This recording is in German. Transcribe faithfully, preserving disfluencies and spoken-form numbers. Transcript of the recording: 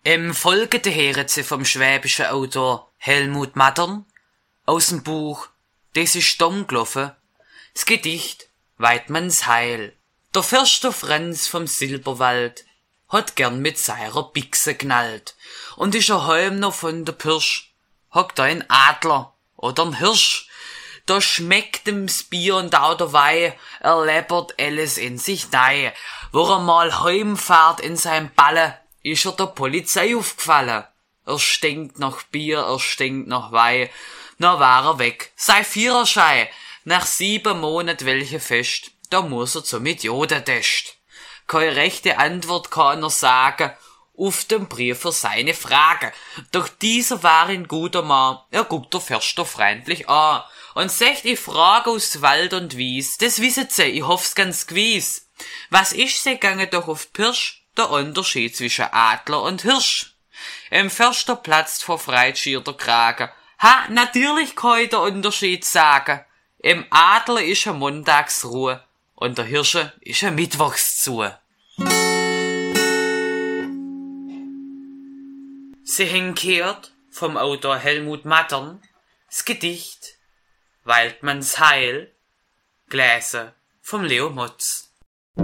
Im folgende hören Sie vom schwäbischen Autor Helmut Mattern aus dem Buch »Das ist dumm gelaufen« das Gedicht »Weidmanns Heil«. Der Förster Franz vom Silberwald hat gern mit seiner Bichse knallt und ist er heim noch von der Pirsch, hockt da ein Adler oder ein Hirsch. Da schmeckt ihm's Bier und auch der Weih, er läppert alles in sich nei. Wo er mal heimfahrt in sein Balle, ist er der Polizei aufgefallen. Er stinkt nach Bier, er stinkt nach Weih. Na war er weg, sei Viererschei. Nach sieben Monaten welche Fest, da muss er zum Idiotentest. Keine rechte Antwort kann er sagen, auf dem Brief für seine Frage. Doch dieser war ein guter Mann, er guckt der Förster freundlich an und sagt, ich frage aus Wald und Wies, das wissen sie, ich hoff's ganz gewiss. Was ist sie gegangen doch auf die Pirsch? Der Unterschied zwischen Adler und Hirsch. Im Förster platzt vor Freude schier der Kragen. Ha, natürlich kann ich der Unterschied sagen. Im Adler ist eine Montagsruhe und der Hirsche ist ein Mittwochszu. Sie haben gehört vom Autor Helmut Mattern das Gedicht »Weidmanns Heil«, gelesen vom Leo Motz.